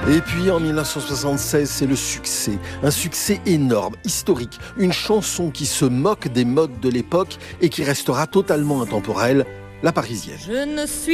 Et puis en 1976, c'est le succès. Un succès énorme, historique. Une chanson qui se moque des modes de l'époque et qui restera totalement intemporelle, La Parisienne. Je ne suis